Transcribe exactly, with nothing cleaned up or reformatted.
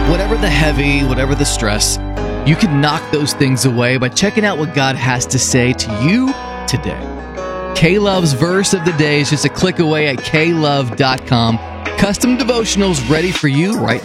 Whatever the heavy, whatever the stress, you can knock those things away by checking out what God has to say to you today. K-Love's verse of the day is just a click away at k love dot com. Custom devotionals ready for you right